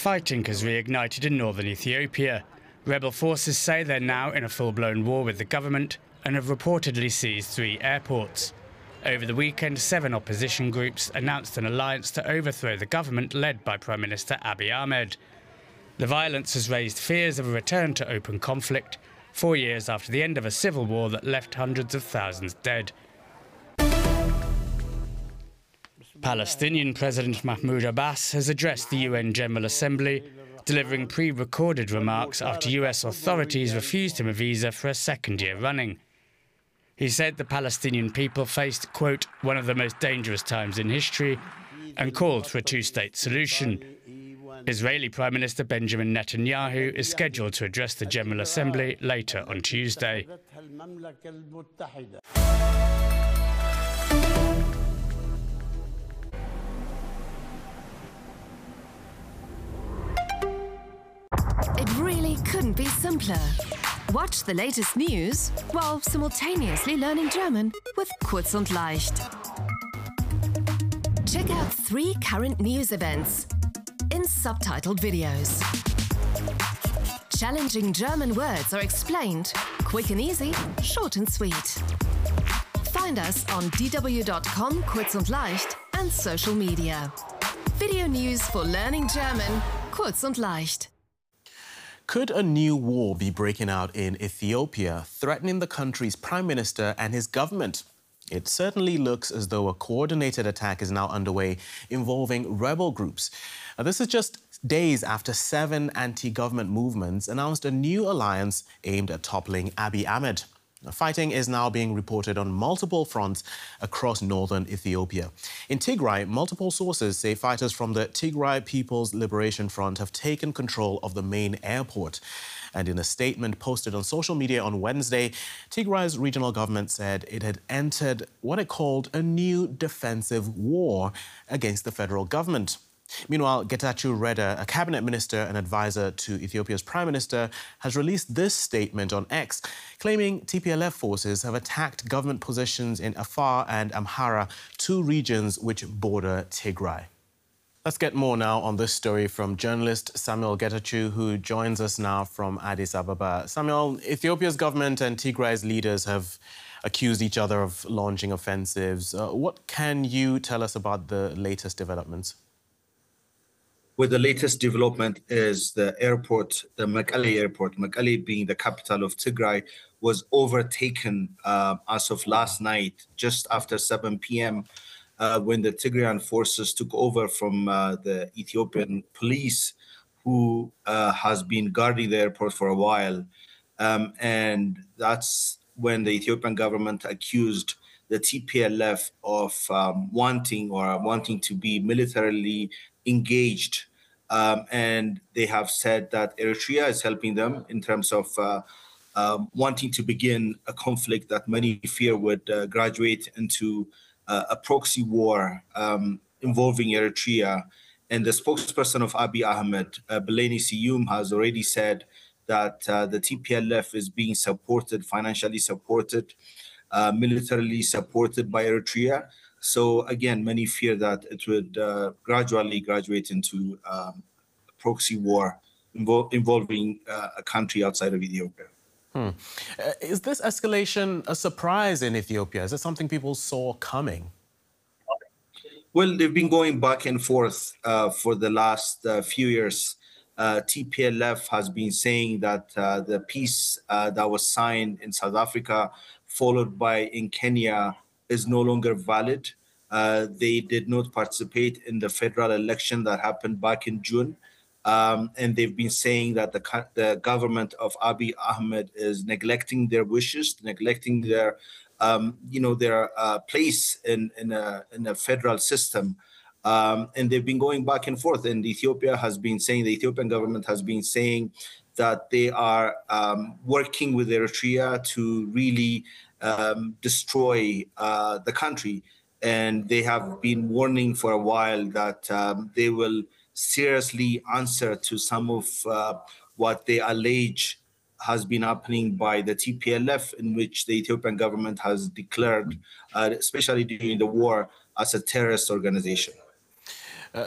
Fighting has reignited in northern Ethiopia. Rebel forces say they're now in a full-blown war with the government and have reportedly seized 3 airports. Over the weekend, 7 opposition groups announced an alliance to overthrow the government led by Prime Minister Abiy Ahmed. The violence has raised fears of a return to open conflict 4 years after the end of a civil war that left hundreds of thousands dead. Palestinian President Mahmoud Abbas has addressed the UN General Assembly, delivering pre-recorded remarks after US authorities refused him a visa for a second year running. He said the Palestinian people faced, quote, one of the most dangerous times in history, and called for a 2-state solution. Israeli Prime Minister Benjamin Netanyahu is scheduled to address the General Assembly later on Tuesday. It really couldn't be simpler. Watch the latest news while simultaneously learning German with Kurz und Leicht. Check out 3 current news events in subtitled videos. Challenging German words are explained, quick and easy, short and sweet. Find us on dw.com, Kurz und Leicht, and social media. Video news for learning German, Kurz und Leicht. Could a new war be breaking out in Ethiopia, threatening the country's prime minister and his government? It certainly looks as though a coordinated attack is now underway involving rebel groups. This is just days after 7 anti-government movements announced a new alliance aimed at toppling Abiy Ahmed. Fighting is now being reported on multiple fronts across northern Ethiopia. In Tigray, multiple sources say fighters from the Tigray People's Liberation Front have taken control of the main airport. And in a statement posted on social media on Wednesday, Tigray's regional government said it had entered what it called a new defensive war against the federal government. Meanwhile, Getachew Reda, a cabinet minister and advisor to Ethiopia's prime minister, has released this statement on X, claiming TPLF forces have attacked government positions in Afar and Amhara, 2 regions which border Tigray. Let's get more now on this story from journalist Samuel Getachew, who joins us now from Addis Ababa. Samuel, Ethiopia's government and Tigray's leaders have accused each other of launching offensives. What can you tell us about the latest developments? Well, the latest development is the airport, the Mekelle airport, Mekelle being the capital of Tigray, was overtaken as of last night, just after 7 p.m., when the Tigrayan forces took over from the Ethiopian police, who has been guarding the airport for a while. And that's when the Ethiopian government accused the TPLF of wanting to be militarily engaged. And they have said that Eritrea is helping them in terms of wanting to begin a conflict that many fear would graduate into a proxy war involving Eritrea. And the spokesperson of Abiy Ahmed, Billene Siyum, has already said that the TPLF is being supported, financially supported, militarily supported by Eritrea. So again, many fear that it would gradually graduate into a proxy war involving a country outside of Ethiopia. Is this escalation a surprise in Ethiopia? Is it something people saw coming? Well, they've been going back and forth for the last few years. TPLF has been saying that the peace that was signed in South Africa, followed by in Kenya, is no longer valid. They did not participate in the federal election that happened back in June. And they've been saying that the government of Abiy Ahmed is neglecting their wishes, neglecting their, their place in a federal system. And they've been going back and forth. And Ethiopia has been saying, the Ethiopian government has been saying that they are working with Eritrea to really destroy the country. And they have been warning for a while that they will seriously answer to some of what they allege has been happening by the TPLF, in which the Ethiopian government has declared, especially during the war, as a terrorist organization.